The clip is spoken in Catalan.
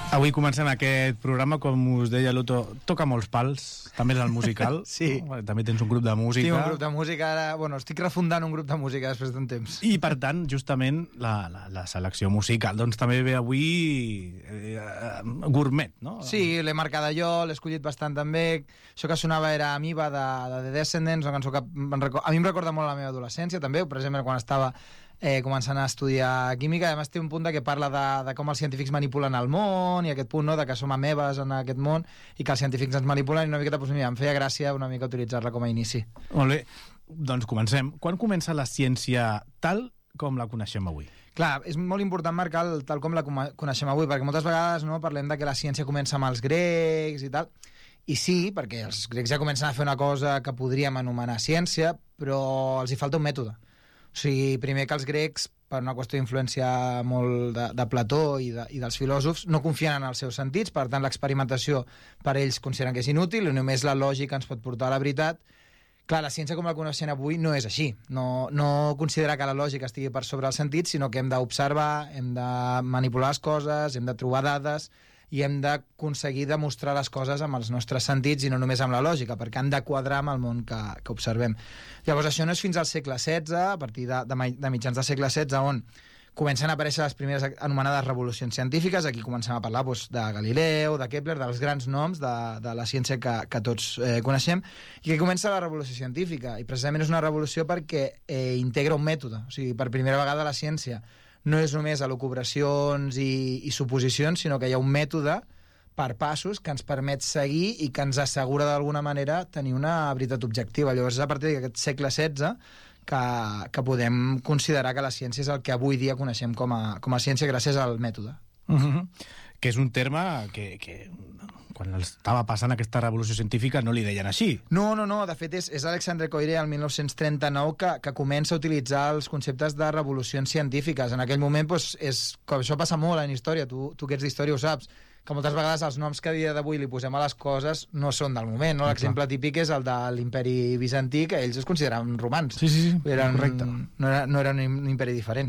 Avui comencem aquest programa, com us deia l'Otto, toca molts pals, també és el musical. Sí. També tens un grup de música. Tinc un grup de música, ara, bueno, estic refundant un grup de música després d'un temps. I, per tant, justament, la selecció musical, doncs també ve avui gourmet, no? Sí, l'he marcada jo, l'he escollit bastant també. Això que sonava era Amiba de The Descendents, una cançó que a mi em recorda molt la meva adolescència, també, per exemple, quan estava començant a estudiar química. Además té un punt que parla de com els científics manipulen el món i aquest punt, no?, de que som amebes en aquest món i que els científics ens manipulen, i una miqueta, doncs mira, em feia gràcia una mica utilitzar-la com a inici. Molt bé, doncs comencem. Quan comença la ciència tal com la coneixem avui? Clar, és molt important marcar tal com la coneixem avui, perquè moltes vegades, no, parlem de que la ciència comença amb els grecs i tal, i sí, perquè els grecs ja comencen a fer una cosa que podríem anomenar ciència, però els hi falta un mètode. O sigui, primer que els grecs, per una qüestió d'influència molt de Plató i dels filòsofs, no confien en els seus sentits, per tant l'experimentació per ells consideren que és inútil i només la lògica ens pot portar a la veritat. Clar, la ciència com la coneixem avui no és així. No considera que la lògica estigui per sobre els sentits, sinó que hem d'observar, hem de manipular les coses, hem de trobar dades i hem d'aconseguir demostrar les coses amb els nostres sentits i no només amb la lògica, perquè han de quadrar amb el món que observem. Llavors, això no és fins al segle XVI, a partir de mitjans del segle XVI, on comencen a aparèixer les primeres anomenades revolucions científiques. Aquí comencem a parlar de Galileu, de Kepler, dels grans noms de la ciència que tots coneixem, i que comença la revolució científica. I precisament és una revolució perquè integra un mètode. O sigui, per primera vegada la ciència no és només elucubracions i suposicions, sinó que hi ha un mètode per passos que ens permet seguir i que ens assegura d'alguna manera tenir una veritat objectiva. Llavors és a partir d'aquest segle XVI que podem considerar que la ciència és el que avui dia coneixem com a ciència gràcies al mètode. Que és un terme que quan estava passant aquesta revolució científica no li deien així. No, de fet és Alexandre Koyré el 1939 que comença a utilitzar els conceptes de revolucions científiques. En aquell moment, doncs, com això passa molt en història, tu que ets d'història ho saps, que moltes vegades els noms que a dia d'avui li posem a les coses no són del moment, no? L'exemple típic és el de l'imperi bizantí, que ells es consideraven romans. Sí, correcte. No era un imperi diferent.